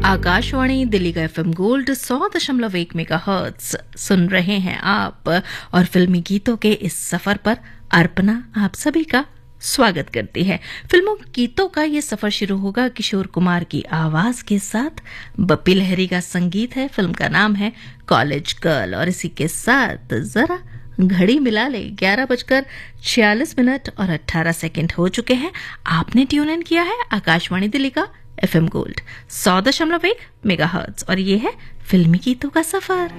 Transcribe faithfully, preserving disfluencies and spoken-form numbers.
आकाशवाणी दिल्ली का FM gold सौ दशमलव एक मेगा हर्ट्ज सुन रहे हैं आप और फिल्मी गीतों के इस सफर पर अर्पणा आप सभी का स्वागत करती है। फिल्मों गीतों का ये सफर शुरू होगा किशोर कुमार की आवाज के साथ। बप्पी लहरी का संगीत है। फिल्म का नाम है कॉलेज गर्ल और इसी के साथ जरा घड़ी मिला ले, ग्यारह बजकर छियालीस मिनट और अट्ठारह सेकेंड हो चुके हैं। आपने ट्यून इन किया है आकाशवाणी दिल्ली का एफएम गोल्ड सौ दशमलव एक मेगा हर्ट्ज और ये है फिल्मी गीतों का सफर।